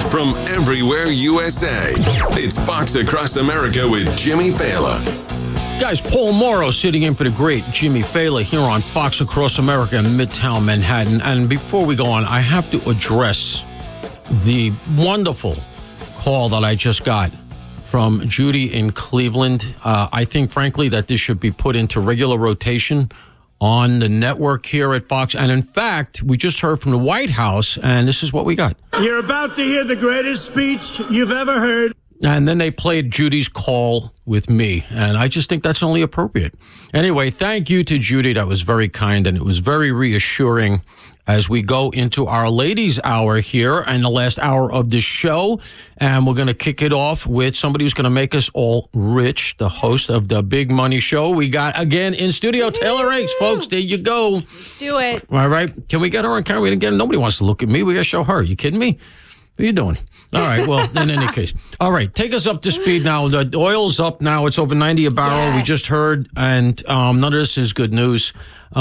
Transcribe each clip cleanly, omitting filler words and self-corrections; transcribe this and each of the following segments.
from everywhere USA. It's Fox Across America with Jimmy Fallon. Guys, Paul Morrow sitting in for the great Jimmy Fallon here on Fox Across America in Midtown Manhattan. And before we go on, I have to address the wonderful call that I just got from Judy in Cleveland. I think, frankly, that this should be put into regular rotation on the network here at Fox. And in fact, we just heard from the White House, and this is what we got. You're about to hear the greatest speech you've ever heard. And then they played Judy's call with me, and I just think that's only appropriate. Anyway, thank you to Judy. That was very kind, and it was very reassuring as we go into our ladies' hour here and the last hour of the show. And we're going to kick it off with somebody who's going to make us all rich, the host of the Big Money Show. We got, again, in studio, Taylor Akes, folks. There you go. Let's do it. All right. Can we get her on camera? We didn't get her. Nobody wants to look at me. We got to show her. You kidding me? What are you doing? All right. Well, in any case. All right. Take us up to speed now. The oil's up now. It's over 90 a barrel. Yes. We just heard. And none of this is good news.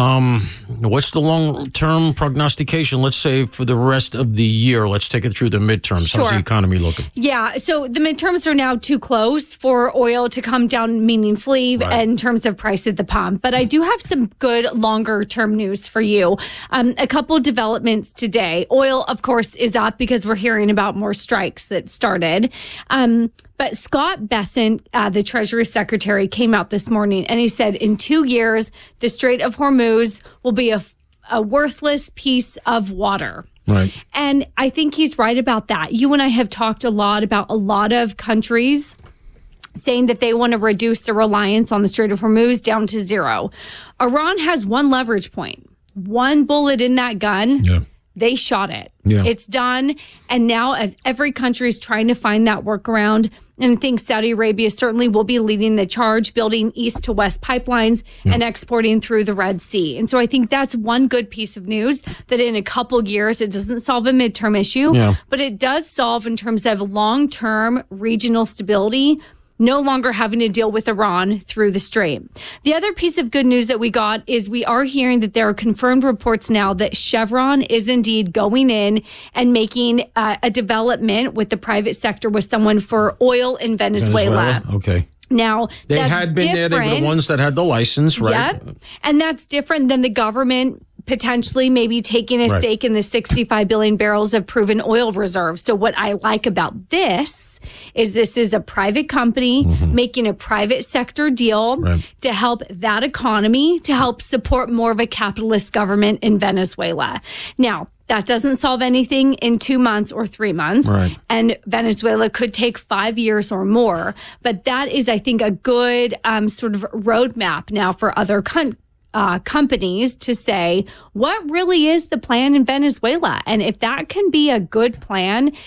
What's the long-term prognostication, let's say, for the rest of the year? Let's take it through the midterms. Sure. How's the economy looking? Yeah, so the midterms are now too close for oil to come down meaningfully in terms of price at the pump. But I do have some good longer-term news for you. A couple developments today. Oil, of course, is up because we're hearing about more strikes that started. But Scott Bessent, the Treasury Secretary, came out this morning and he said in 2 years, the Strait of Hormuz will be a worthless piece of water. Right. And I think he's right about that. You and I have talked a lot about a lot of countries saying that they want to reduce their reliance on the Strait of Hormuz down to zero. Iran has one leverage point, one bullet in that gun. Yeah. They shot it. Yeah. It's done. And now as every country is trying to find that workaround, and I think Saudi Arabia certainly will be leading the charge, building east to west pipelines and exporting through the Red Sea. And so I think that's one good piece of news, that in a couple years, it doesn't solve a midterm issue, but it does solve in terms of long-term regional stability, no longer having to deal with Iran through the Strait. The other piece of good news that we got is we are hearing that there are confirmed reports now that Chevron is indeed going in and making a development with the private sector with someone for oil in Venezuela. Okay. Now, They had been there. They were the ones that had the license, right? Yep. And that's different than the government potentially maybe taking a stake in the 65 billion barrels of proven oil reserves. So what I like about this is a private company making a private sector deal to help that economy, to help support more of a capitalist government in Venezuela. Now, that doesn't solve anything in 2 months or 3 months. Right. And Venezuela could take 5 years or more. But that is, I think, a good sort of roadmap now for other companies to say, what really is the plan in Venezuela? And if that can be a good plan